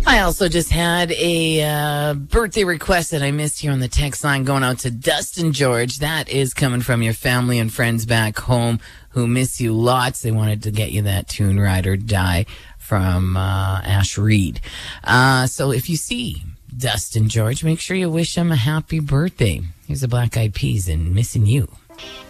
I also just had a birthday request that I missed here on the text line going out to Dustin George. That is coming from your family and friends back home who miss you lots. They wanted to get you that tune, Ride or Die, from Ash Reed. So if you see Dustin George, make sure you wish him a happy birthday. Here's the Black Eyed Peas and Missing You.